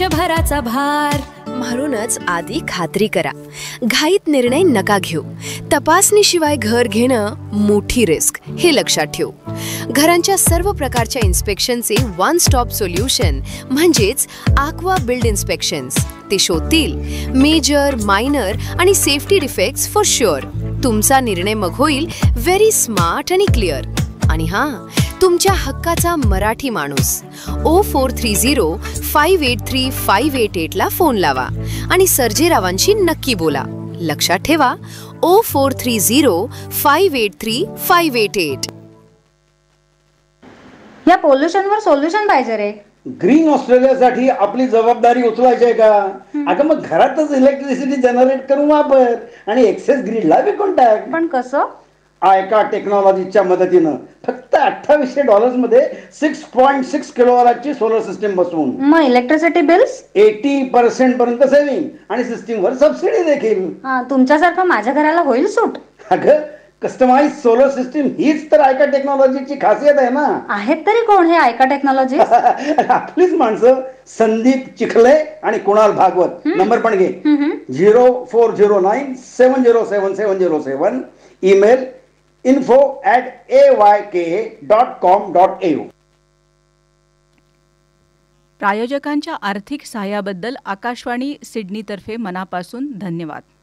भराचा भार. म्हणूनच आधी खात्री करा, घाईत निर्णय नका घेऊ. तपासणीशिवाय घर घेणं मोठी रिस्क, हे लक्षात ठेवू. घरांच्या सर्व प्रकारच्या इन्स्पेक्शनचे वन स्टॉप सोल्युशन म्हणजेच आक्वा बिल्ड इन्स्पेक्शन्स. ते शोधतील मेजर, मायनर आणि सेफ्टी डिफेक्ट्स फॉर शुअर. तुमचा निर्णय मग होईल व्हेरी स्मार्ट आणि क्लिअर. आणि हां, तुमच्या हक्काचा मराठी माणूस 0430583588 ला फोन लावा आणि सर्जेरावांशी नक्की बोला. लक्षात ठेवा, 0430583588. या पोल्युशनवर सोल्युशन पाहिजे रे. ग्रीन ऑस्ट्रेलियासाठी आपली जबाबदारी उचलायची आहे का? अगं मग घरातच इलेक्ट्रिसिटी जनरेट करून वापर आणि एक्सेस ग्रीडला विकून टाक. पण कसं? आयका टेक्नॉलॉजीच्या मदतीनं फक्त $2800 मध्ये 6.6 किलोवॅटची सोलर सिस्टीम बसवून मग इलेक्ट्रिसिटी बिल्स 80% पर्यंत सेव्हिंग आणि सिस्टीमवर सबसिडी देखील. तुमच्यासारखं माझ्या घराला होईल सूट. अगं, कस्टमाइज सोलर सिस्टीम हीच तर आयका टेक्नॉलॉजीची खासियत आहे ना. आहेत तरी कोण हे आयका टेक्नॉलॉजी? आपलीच माणसं, संदीप चिखले आणि कुणाल भागवत. नंबर पण घे, 0409707707. Email info@ayka.com.au. प्रायोजकांच्या आर्थिक सहाय्याबद्दल आकाशवाणी सिडनीतर्फे मनापासून धन्यवाद.